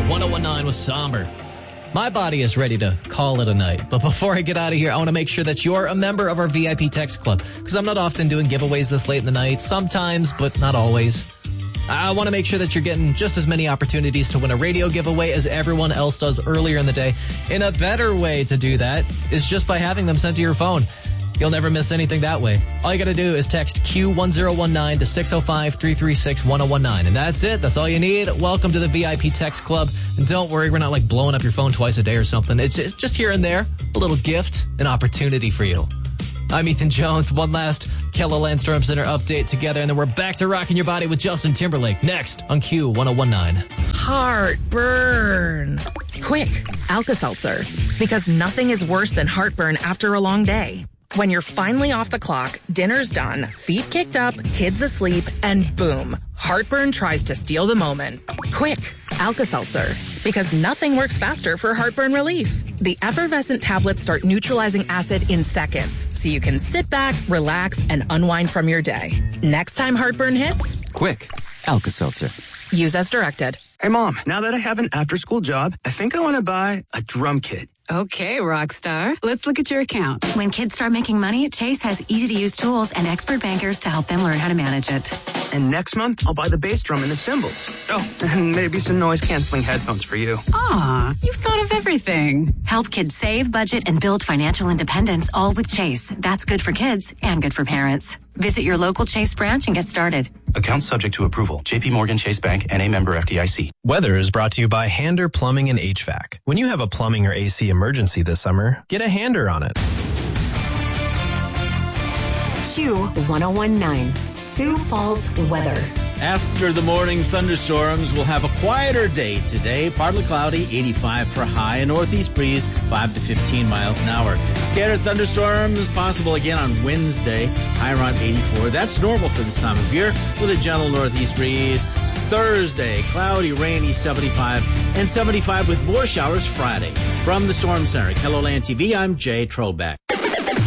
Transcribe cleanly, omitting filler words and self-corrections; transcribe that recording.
1019 with Somber. My body is ready to call it a night. But before I get out of here, I want to make sure that you're a member of our VIP text club, because I'm not often doing giveaways this late in the night. Sometimes, but not always. I want to make sure that you're getting just as many opportunities to win a radio giveaway as everyone else does earlier in the day. And a better way to do that is just by having them sent to your phone. You'll never miss anything that way. All you got to do is text Q1019 to 605-336-1019. And that's it. That's all you need. Welcome to the VIP text club. And don't worry, we're not like blowing up your phone twice a day or something. It's just here and there. A little gift, an opportunity for you. I'm Ethan Jones. One last KELOLAND Storm Center update together. And then we're back to rocking your body with Justin Timberlake next on Q1019. Heartburn. Quick, Alka-Seltzer. Because nothing is worse than heartburn after a long day. When you're finally off the clock, dinner's done, feet kicked up, kids asleep, and boom, heartburn tries to steal the moment. Quick, Alka-Seltzer. Because nothing works faster for heartburn relief. The effervescent tablets start neutralizing acid in seconds, so you can sit back, relax, and unwind from your day. Next time heartburn hits, quick, Alka-Seltzer. Use as directed. Hey, Mom, now that I have an after-school job, I think I want to buy a drum kit. Okay, Rockstar. Let's look at your account. When kids start making money, Chase has easy-to-use tools and expert bankers to help them learn how to manage it. And next month, I'll buy the bass drum and the cymbals. Oh, and maybe some noise-canceling headphones for you. Aw, you've thought of everything. Help kids save, budget, and build financial independence, all with Chase. That's good for kids and good for parents. Visit your local Chase branch and get started. Account subject to approval. JP Morgan Chase Bank, N.A. member FDIC. Weather is brought to you by Hander Plumbing and HVAC. When you have a plumbing or AC emergency this summer, get a Hander on it. Q1019, Sioux Falls weather. After the morning thunderstorms, we'll have a quieter day today. Partly cloudy, 85 for high. A northeast breeze, 5 to 15 miles an hour. Scattered thunderstorms possible again on Wednesday, high around 84. That's normal for this time of year with a gentle northeast breeze. Thursday, cloudy, rainy, 75, and 75 with more showers Friday. From the Storm Center, KELOLAND TV, I'm Jay Trobeck.